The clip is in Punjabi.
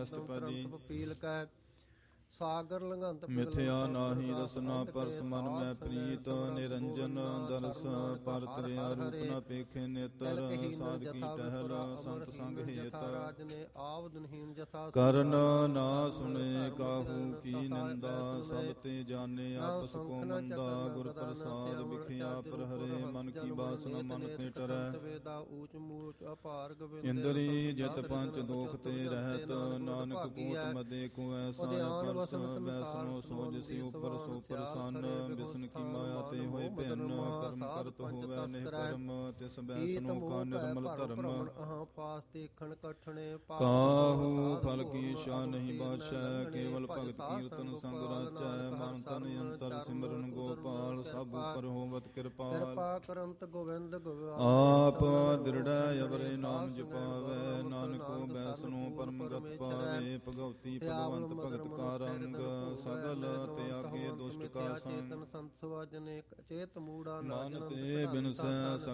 ਅਸ਼ਟਪਦੀ। ਪੀਲ ਕੈ ਸਾਗਰ ਲੰਘੰਤ ਮਿਥਿਆ ਨਾਹੀ ਰਸਨਾ ਪਰਸ ਮਨ ਮੈਂ ਪ੍ਰੀਤ। ਨਿਰੰਜਨ ਦਰਸ ਪਰ ਤਰਿਆ ਰੂਪ ਨ ਪੇਖੇ ਨੇਤਰ। ਸਾਧਕੀ ਟਹਿਲ ਸੰਤ ਸੰਗ ਹੇਤ। ਕਰਨ ਨਾ ਸੁਨੇ ਕਾਹੂ ਕੀ ਨਿੰਦਾ। ਸਭ ਤੇ ਜਾਣੇ ਆਪਸ ਕੋ ਮੰਦਾ। ਗੁਰ ਪ੍ਰਸਾਦ ਵਿਖਿਆ ਪਰ ਹਰੇ ਮਨ ਕੀ ਬਾਸਨਾ ਮਨ ਤੇ ਟਰੈ। ਇੰਦਰੀ ਜਿਤ ਪੰਚ ਦੋਖ ਤੇ ਰਹਿਤ। ਨਾਨਕ ਪੂਤ ਮਦੇ ਕੋ ਐਸਾ ਪਰਸ। ਵੈਸਨੋ ਸੋ ਜਿਸੀ ਉਪਰ ਸੋ ਪ੍ਰਸੰਨ। ਬਿਸਨ ਕੀ ਮਾਇਆ ਤੇ ਹੋਏ ਭਿੰਨ। ਕਰਮ ਕਰਤ ਹੋਵੈ ਨਿਹ ਕਰਮ। ਤਿਸ ਵੈਸਨੋ ਕਾ ਨਿਰਮਲ ਧਰਮ। ਕਾਹੂ ਫਲ ਕੀ ਇੱਛਾ ਨਹੀਂ ਬਾਛੈ। ਕੇਵਲ ਭਗਤ ਕੀਰਤਨ ਸੰਗ ਰਾਚੈ। ਮਨ ਤਨ ਅੰਤਰ ਸਿਮਰਨ ਗੋਪਾਲ। ਸਭ ਉਪਰ ਹੋਵਤ ਕਿਰਪਾਲ। ਆਪ ਦ੍ਰਿੜੈ ਅਵਰੇ ਨਾਮ ਜਪਾਵੈ। ਨਾਨਕੋ ਬੈਸਨੋ ਪਰਮ ਗਤ ਪਾਵੇ। ਭਗਉਤੀ ਭਗਵੰਤ ਭਗਤ ਕਾ ਰੰਗ। ਸਗਲ ਤਿਆਗੇ ਦੁਸ਼ਟ ਕਾ ਸੰਗ। ਮਨ ਤੇ ਬਿਨਸੈ